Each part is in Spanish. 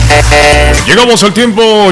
Llegamos al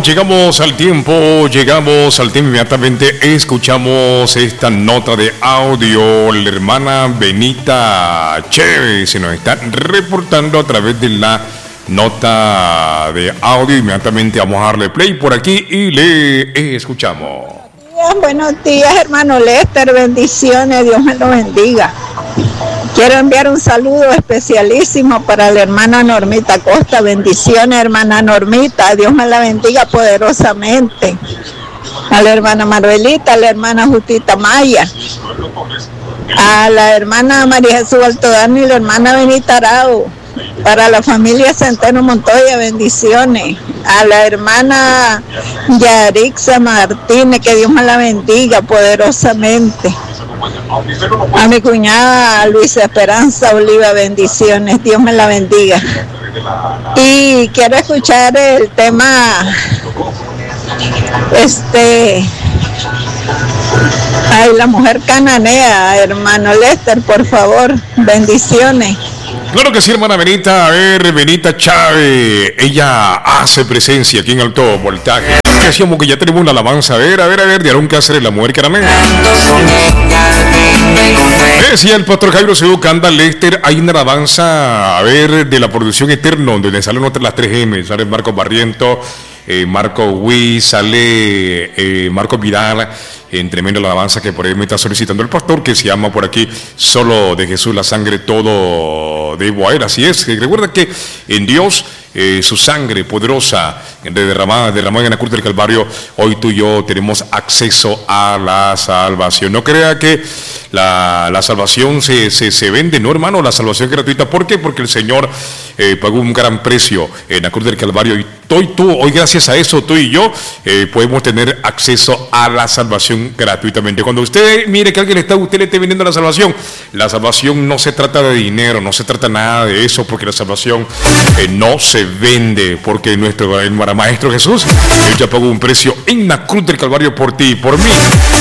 tiempo, inmediatamente escuchamos esta nota de audio. La hermana Benita Chévez se nos está reportando a través de la nota de audio. Inmediatamente vamos a darle play por aquí y le escuchamos. Buenos días, hermano Lester, bendiciones, Dios me lo bendiga. Quiero enviar un saludo especialísimo para la hermana Normita Costa. Bendiciones, hermana Normita. Dios me la bendiga poderosamente. A la hermana Manuelita, a la hermana Justita Maya, a la hermana María Jesús Altodano y la hermana Benita Arau. Para la familia Centeno Montoya, bendiciones. A la hermana Yarixa Martínez, que Dios me la bendiga poderosamente. A mi cuñada Luisa Esperanza Oliva, bendiciones, Dios me la bendiga. Y quiero escuchar el tema, la mujer cananea, hermano Lester, por favor, bendiciones. Claro que sí, hermana Benita. A ver, Benita Chávez, ella hace presencia aquí en Alto Voltaje. Decíamos que ya tenemos una alabanza. A ver, de Aarón Cáceres, la mujer cananea. Decía el pastor Jairo Seúl Canda Lester, hay una alabanza, a ver, de la producción Eterno, donde salen otras las 3M, sale Marcos Barriento, Marco Wiz, sale Marco Vidal, en tremenda la alabanza que por ahí me está solicitando el pastor, que se llama por aquí Solo de Jesús la sangre todo debo a él. Así es, recuerda que en Dios su sangre poderosa derramada en la cruz del Calvario, hoy tú y yo tenemos acceso a la salvación. No crea que la salvación se vende, no, hermano, la salvación es gratuita. ¿Por qué? Porque el Señor pagó un gran precio en la cruz del Calvario, y hoy gracias a eso tú y yo podemos tener acceso a la salvación gratuitamente. Cuando usted mire que usted le esté vendiendo la salvación no se trata de dinero, no se trata nada de eso, porque la salvación no se vende, porque nuestro maestro Jesús, él ya pagó un precio en la cruz del Calvario por ti y por mí.